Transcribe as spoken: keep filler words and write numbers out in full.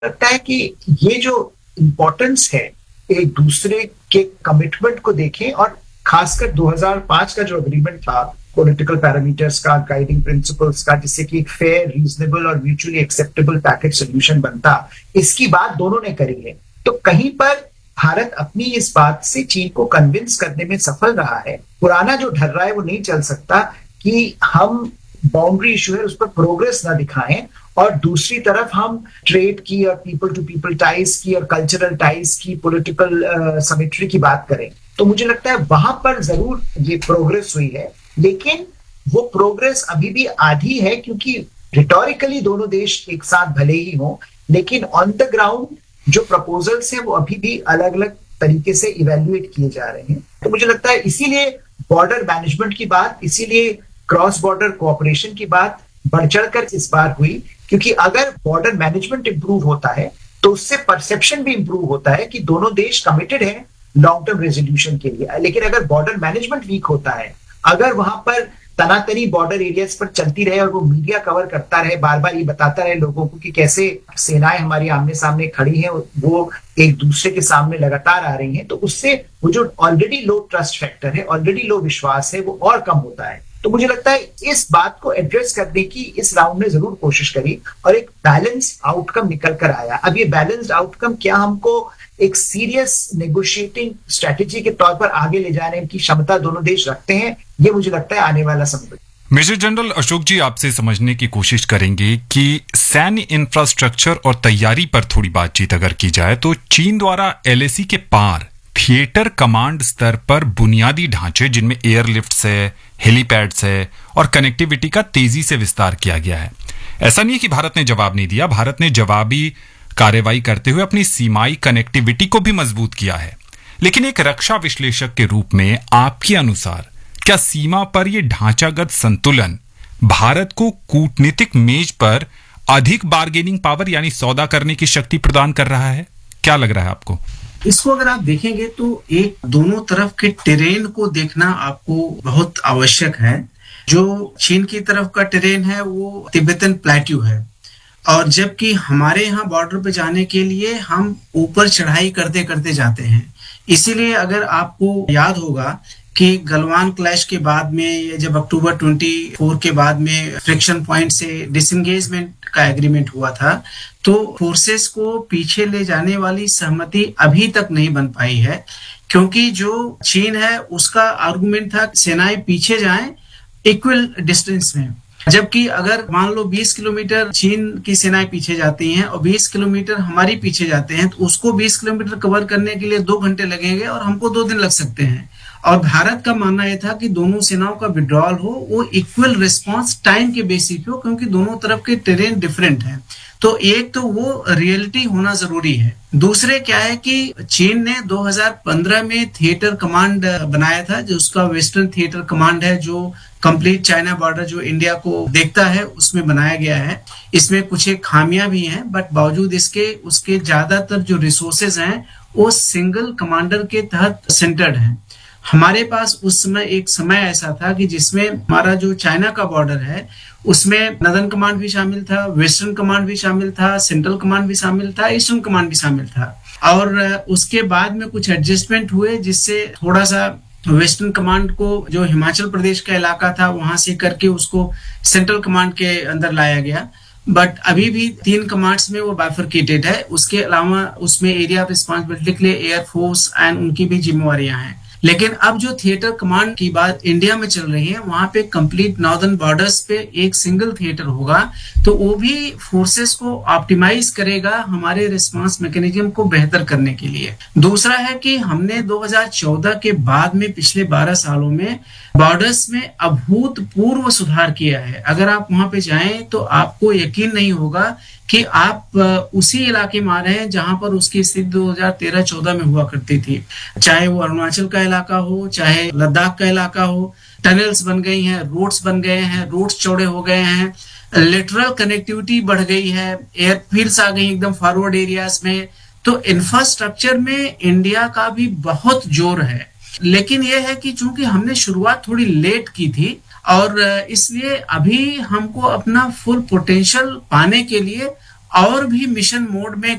लगता है कि ये जो इम्पोर्टेंस है एक दूसरे के कमिटमेंट को देखें, और खासकर दो हज़ार पाँच का जो अग्रीमेंट था पॉलिटिकल पैरामीटर्स का, गाइडिंग प्रिंसिपल्स का, जिससे कि एक फेयर, रीजनेबल और म्यूचुअली एक्सेप्टेबल पैकेज सोल्यूशन बनता, इसकी बात दोनों ने करी है। तो कहीं पर भारत अपनी इस बात से चीन को कन्विंस करने में सफल रहा है। पुराना जो ढर रहा है वो नहीं चल सकता कि हम बाउंड्री इशू है उस पर प्रोग्रेस ना दिखाएं और दूसरी तरफ हम ट्रेड की और पीपल टू पीपल टाइज की और कल्चरल टाइज की, पॉलिटिकल सिमेट्री की बात करें। तो मुझे लगता है वहां पर जरूर ये प्रोग्रेस हुई है, लेकिन वो प्रोग्रेस अभी भी आधी है, क्योंकि रिटोरिकली दोनों देश एक साथ भले ही हों, लेकिन ऑन द ग्राउंड जो प्रपोजल्स हैं वो अभी भी अलग अलग तरीके से इवेल्युएट किए जा रहे हैं। तो मुझे लगता है इसीलिए बॉर्डर मैनेजमेंट की बात, इसीलिए क्रॉस बॉर्डर कोऑपरेशन की बात बढ़ चढ़कर इस बार हुई, क्योंकि अगर बॉर्डर मैनेजमेंट इंप्रूव होता है तो उससे परसेप्शन भी इंप्रूव होता है कि दोनों देश कमिटेड हैं लॉन्ग टर्म रेजोल्यूशन के लिए। लेकिन अगर बॉर्डर मैनेजमेंट वीक होता है, अगर वहां पर तनातनी बॉर्डर एरियाज पर चलती रहे और वो मीडिया कवर करता रहे, बार बार ये बताता रहे लोगों को कि कैसे सेनाएं हमारी आमने सामने खड़ी हैं, वो एक दूसरे के सामने लगातार आ रही हैं, तो उससे वो जो ऑलरेडी लो ट्रस्ट फैक्टर है, ऑलरेडी लो विश्वास है, वो और कम होता है। तो मुझे लगता है इस बात को एड्रेस करने की इस राउंड ने जरूर कोशिश करी और एक बैलेंस आउटकम निकल कर आया। अब ये बैलेंस्ड आउटकम क्या हमको एक सीरियस नेगोशिएटिंग स्ट्रेटेजी के तौर पर आगे ले जाने की क्षमता दोनों देश रखते हैं, ये मुझे लगता है आने वाला समय। मेजर जनरल अशोक जी, आपसे समझने की कोशिश करेंगे कि सैन्य इंफ्रास्ट्रक्चर और तैयारी पर थोड़ी बातचीत अगर की जाए तो चीन द्वारा एलएसी के पार थिएटर कमांड स्तर पर बुनियादी ढांचे, जिनमें एयरलिफ्ट्स है, हेलीपैड्स है और कनेक्टिविटी का तेजी से विस्तार किया गया है। ऐसा नहीं है कि भारत ने जवाब नहीं दिया, भारत ने जवाबी कार्रवाई करते हुए अपनी सीमाई कनेक्टिविटी को भी मजबूत किया है। लेकिन एक रक्षा विश्लेषक के रूप में आपके अनुसार क्या सीमा पर यह ढांचागत संतुलन भारत को कूटनीतिक मेज पर अधिक बार्गेनिंग पावर यानी सौदा करने की शक्ति प्रदान कर रहा है? क्या लग रहा है आपको? इसको अगर आप देखेंगे तो एक दोनों तरफ के टेरेन को देखना आपको बहुत आवश्यक है। जो चीन की तरफ का टेरेन है वो तिब्बतन प्लेट्यू है, और जबकि हमारे यहाँ बॉर्डर पे जाने के लिए हम ऊपर चढ़ाई करते करते जाते हैं। इसीलिए अगर आपको याद होगा कि गलवान क्लैश के बाद में, जब अक्टूबर चौबीस के बाद में फ्रिक्शन पॉइंट से डिसएंगेजमेंट का एग्रीमेंट हुआ था, तो फोर्सेस को पीछे ले जाने वाली सहमति अभी तक नहीं बन पाई है, क्योंकि जो चीन है उसका आर्गुमेंट था सेनाएं पीछे जाएं इक्वल डिस्टेंस में। जबकि अगर मान लो बीस किलोमीटर चीन की सेनाएं पीछे जाती हैं और बीस किलोमीटर हमारी पीछे जाते हैं, तो उसको बीस किलोमीटर कवर करने के लिए दो घंटे लगेंगे और हमको दो दिन लग सकते हैं। और भारत का मानना यह था कि दोनों सेनाओं का विड्रॉल हो वो इक्वल रिस्पांस टाइम के बेसिस पे हो, क्योंकि दोनों तरफ के टेरेन डिफरेंट है। तो एक तो वो रियलिटी होना जरूरी है। दूसरे क्या है कि चीन ने दो हज़ार पंद्रह में थिएटर कमांड बनाया था, जो उसका वेस्टर्न थिएटर कमांड है, जो कंप्लीट चाइना बॉर्डर जो इंडिया को देखता है उसमें बनाया गया है। इसमें कुछ एक खामियां भी हैं, बट बावजूद इसके उसके ज्यादातर जो रिसोर्सेज हैं वो सिंगल कमांडर के तहत सेंटर्ड हैं। हमारे पास उस समय एक समय ऐसा था कि जिसमें हमारा जो चाइना का बॉर्डर है उसमें नदर्न कमांड भी शामिल था, वेस्टर्न कमांड भी शामिल था, सेंट्रल कमांड भी शामिल था, ईस्टर्न कमांड भी शामिल था। और उसके बाद में कुछ एडजस्टमेंट हुए, जिससे थोड़ा सा वेस्टर्न कमांड को, जो हिमाचल प्रदेश का इलाका था, वहां से करके उसको सेंट्रल कमांड के अंदर लाया गया। बट अभी भी तीन कमांड्स में वो बाइफरकेटेड है। उसके अलावा उसमें एरिया ऑफ रिस्पॉन्सिबिलिटी के लिए एयरफोर्स एंड उनकी भी जिम्मेवारियां हैं। लेकिन अब जो थिएटर कमांड की बात इंडिया में चल रही है, वहां पे कंप्लीट नॉर्दर्न बॉर्डर्स पे एक सिंगल थिएटर होगा, तो वो भी फोर्सेस को ऑप्टिमाइज करेगा हमारे रिस्पांस मैकेनिज्म को बेहतर करने के लिए। दूसरा है कि हमने दो हज़ार चौदह के बाद में पिछले बारह सालों में बॉर्डर्स में अभूतपूर्व सुधार किया है। अगर आप वहां पे जाएं तो आपको यकीन नहीं होगा कि आप उसी इलाके में आ रहे हैं जहां पर उसकी स्थिति दो हज़ार तेरह चौदह में हुआ करती थी। चाहे वो अरुणाचल का इलाका हो, चाहे लद्दाख का इलाका हो, टनल्स बन गई हैं, रोड्स बन गए हैं, रोड्स चौड़े हो गए हैं, लिटरल कनेक्टिविटी बढ़ गई है, एयरफील्ड्स आ गई एकदम फॉरवर्ड एरियाज में। तो इंफ्रास्ट्रक्चर में इंडिया का भी बहुत जोर है। लेकिन यह है कि चूंकि हमने शुरुआत थोड़ी लेट की थी और इसलिए अभी हमको अपना फुल पोटेंशियल पाने के लिए और भी मिशन मोड में